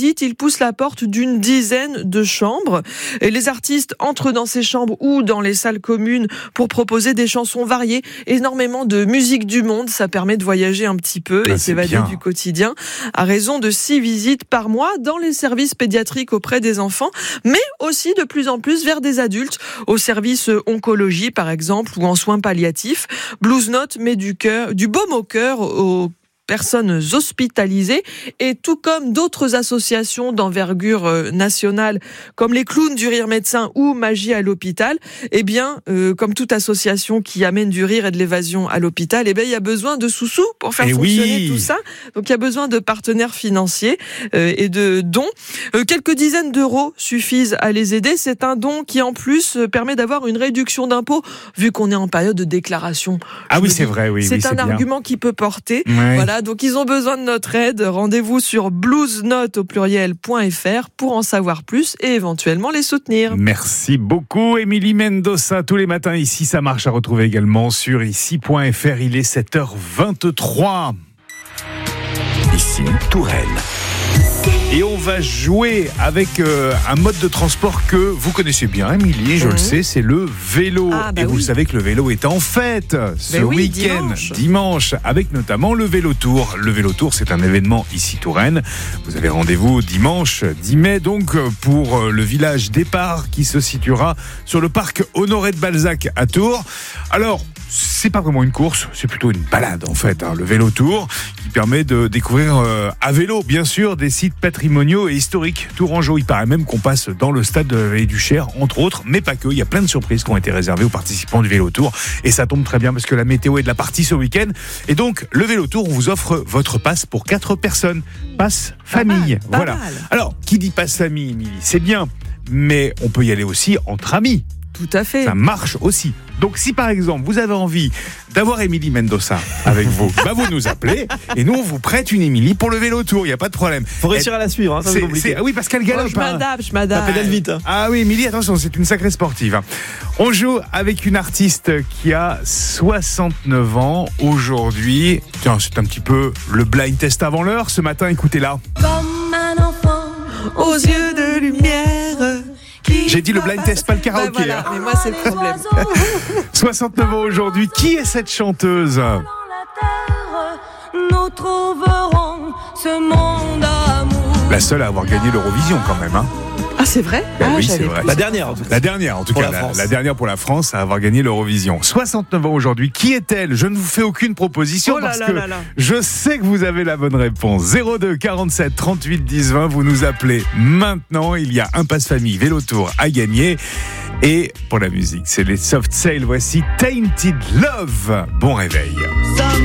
visite, il pousse la porte d'une dizaine de chambres. Et les artistes entrent dans ces chambres ou dans les salles communes pour proposer des chansons variées, énormément de musique du monde. Ça permet de voyager un petit peu et s'évader du quotidien. À raison de 6 visites par mois dans les services pédiatriques auprès des enfants, mais aussi de plus en plus vers des adultes, au service oncologie par exemple ou en soins palliatifs. Blues Note met du baume au cœur aux personnes hospitalisées, et tout comme d'autres associations d'envergure nationale comme les Clowns du Rire Médecin ou Magie à l'hôpital, eh bien, comme toute association qui amène du rire et de l'évasion à l'hôpital, eh bien, il y a besoin de sous-sous pour faire fonctionner tout ça. Donc, il y a besoin de partenaires financiers et de dons. Quelques dizaines d'euros suffisent à les aider. C'est un don qui, en plus, permet d'avoir une réduction d'impôts, vu qu'on est en période de déclaration. Ah oui, c'est vrai, oui. C'est un argument qui peut porter. Ouais. Voilà. Donc, ils ont besoin de notre aide. Rendez-vous sur bluesnote.fr pour en savoir plus et éventuellement les soutenir. Merci beaucoup, Émilie Mendoza. Tous les matins, ici, ça marche à retrouver également sur ici.fr. Il est 7h23. Ici, Touraine. Et on va jouer avec un mode de transport que vous connaissez bien, Émilie, je le sais, c'est le vélo. Et vous savez que le vélo est en fête ce week-end, dimanche, avec notamment le Vélo Tour. Le Vélo Tour, c'est un événement ici Touraine. Vous avez rendez-vous dimanche 10 mai, donc pour le village Départ qui se situera sur le parc Honoré de Balzac à Tours. Alors, c'est pas vraiment une course, c'est plutôt une balade en fait, le Vélo Tour, qui permet de découvrir à vélo, bien sûr, des sites patrimoniaux et historiques tourangeaux. Il paraît même qu'on passe dans le stade de la Vallée du Cher, entre autres, mais pas que. Il y a plein de surprises qui ont été réservées aux participants du Vélo Tour, et ça tombe très bien parce que la météo est de la partie ce week-end. Et donc, le Vélo Tour, on vous offre votre passe pour 4 personnes, passe famille. Voilà. Alors, qui dit passe famille, Émilie, c'est bien, mais on peut y aller aussi entre amis. Tout à fait. Ça marche aussi. Donc si par exemple vous avez envie d'avoir Émilie Mendoza avec vous, vous nous appelez et nous on vous prête une Émilie pour le Vélo Tour, il n'y a pas de problème. Faut réussir à la suivre, hein, ça c'est compliqué. Oui, parce qu'elle galope. Je m'adapte. Ça pédale vite. Hein. Ah oui, Émilie, attention, c'est une sacrée sportive. On joue avec une artiste qui a 69 ans aujourd'hui. Tiens, c'est un petit peu le blind test avant l'heure. Ce matin, écoutez-la. Comme un enfant aux yeux de lumière. J'ai dit le blind test, pas le karaoké. Voilà, mais moi c'est le problème. 69 ans aujourd'hui, qui est cette chanteuse ? Dans la terre, nous trouverons ce monde d'amour. La seule à avoir gagné l'Eurovision quand même. Ah, c'est vrai ? Oui, c'est vrai. La dernière en tout cas. La dernière en tout cas, la dernière pour la France à avoir gagné l'Eurovision. 69 ans aujourd'hui, qui est-elle ? Je ne vous fais aucune proposition parce que je sais que vous avez la bonne réponse. 02 47 38 10 20, vous nous appelez maintenant. Il y a un passe famille Vélo Tour à gagner. Et pour la musique, c'est les Soft Sail. Voici Tainted Love. Bon réveil.